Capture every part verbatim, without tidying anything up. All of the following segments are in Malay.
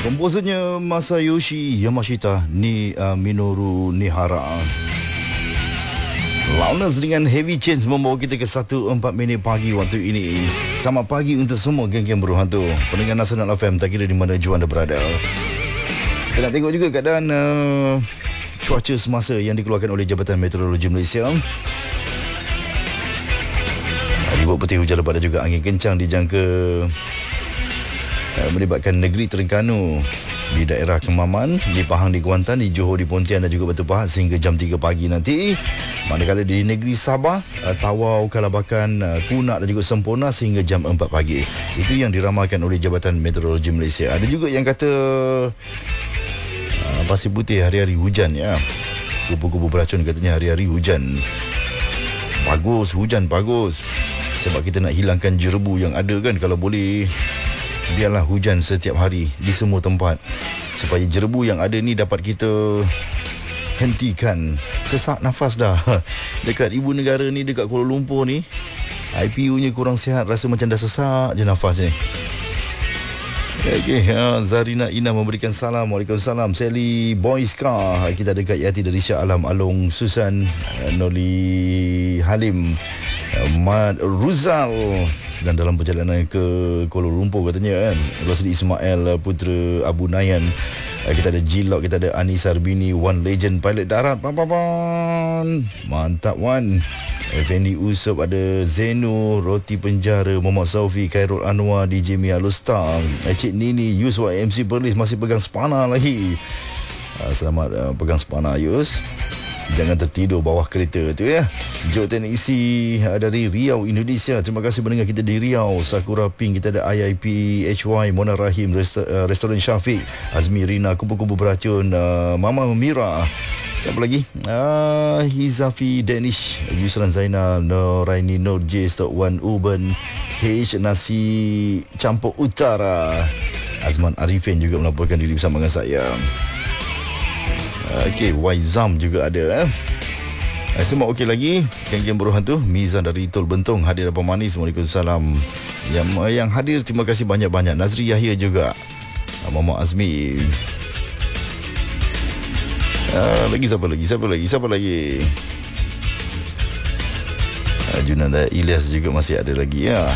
Komposernya Masayoshi Yamashita ni uh, Minoru Nihara. Loudness dengan Heavy Chains membawa kita ke satu empat minit pagi waktu ini. Selamat pagi untuk semua geng-geng berhantu pendengar Nasional F M, tak kira di mana jua anda berada. Kita nak tengok juga keadaan uh, cuaca semasa yang dikeluarkan oleh Jabatan Meteorologi Malaysia. Ribut putih, hujan lebat dan juga angin kencang dijangka uh, melibatkan negeri Terengganu, di daerah Kemaman, di Pahang, di Kuantan, di Johor, di Pontian dan juga Batu Pahat sehingga jam tiga pagi nanti. Manakala di negeri Sabah, uh, Tawau, Kalabakan, uh, Kunak dan juga Semporna sehingga jam empat pagi. Itu yang diramalkan oleh Jabatan Meteorologi Malaysia. Ada juga yang kata uh, Pasir Putih hari-hari hujan ya. Kupu-kupu beracun katanya hari-hari hujan. Bagus, hujan bagus. Sebab kita nak hilangkan jerebu yang ada kan. Kalau boleh, biarlah hujan setiap hari di semua tempat supaya jerebu yang ada ni dapat kita hentikan. Sesak nafas dah dekat ibu negara ni, dekat Kuala Lumpur ni, I P U nya kurang sihat, rasa macam dah sesak je nafas ni. Okey, ha, Zarina Ina memberikan salam. Waalaikumsalam. Sally Boyska, kita dekat Yati dari Syah Alam, Along Susan, Noli Halim, Mad Ruzal sedang dalam perjalanan ke Kuala Lumpur katanya kan. Rosli Ismail, Putera Abu Nayan. Kita ada Jilok, kita ada Anis Arbini, One Legend Pilot Darat. Papapan. Mantap Wan. Effendi Usop, ada Zeno, Roti Penjara, Muhammad Saufi, Khairul Anwar, D J Mia Lustang, Cik Nini, Yus Y M C Perlis masih pegang spana lagi. Selamat uh, pegang spana Yus. Jangan tertidur bawah kereta tu ya. Jok teknisi dari Riau, Indonesia. Terima kasih mendengar kita di Riau. Sakura Pink, kita ada I I P H Y, Mona Rahim, Rest- uh, Restoran Syafiq, Azmi Rina, Kupu-Kupu Beracun, uh, Mama Mira. Siapa lagi? Uh, Hizafi Danish, Yusran Zainal, Noraini, Nur J, Stok Wan Uben, H Nasi Campur Utara. Azman Arifin juga melaporkan diri bersama dengan saya. Okey, Waizam juga ada eh. Semua okey lagi. Geng-geng berhantu, Mizan dari Tol Bentong hadir apa manis. Waalaikumsalam. Yang yang hadir terima kasih banyak-banyak. Nazri Yahya juga. Mama Azmi. Uh, lagi siapa lagi? Siapa lagi? Siapa lagi? Uh, Junanda Ilyas juga masih ada lagi ya.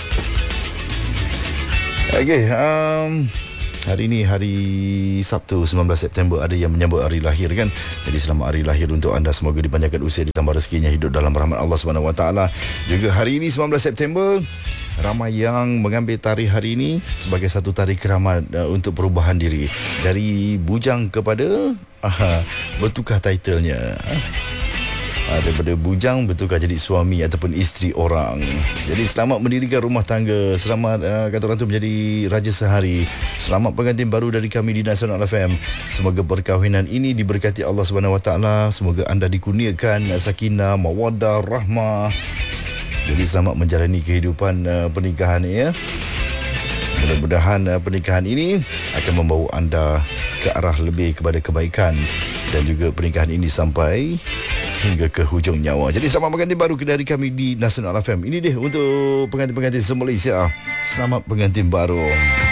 Okey, um hari ini hari Sabtu sembilan belas September, ada yang menyambut hari lahir kan. Jadi selamat hari lahir untuk anda, semoga dipanjangkan usia, ditambah rezekinya, hidup dalam rahmat Allah Subhanahu Wa Taala. Juga hari ini sembilan belas September, ramai yang mengambil tarikh hari ini sebagai satu tarikh keramat uh, untuk perubahan diri dari bujang kepada uh, bertukar titlenya. Uh, daripada bujang bertukar jadi suami ataupun isteri orang. Jadi selamat mendirikan rumah tangga, selamat uh, kata orang tu menjadi raja sehari. Selamat pengantin baru dari kami di Nasional F M. Semoga perkahwinan ini diberkati Allah Subhanahu Wa Taala. Semoga anda dikurniakan sakinah, mawaddah, rahmah. Jadi selamat menjalani kehidupan uh, pernikahan ya. Mudah-mudahan uh, pernikahan ini akan membawa anda ke arah lebih kepada kebaikan, dan juga pernikahan ini sampai hingga ke hujung nyawa. Jadi selamat pengantin baru dari kami di Nasional F M. Ini dia untuk pengantin-pengantin se-Malaysia. Selamat pengantin baru.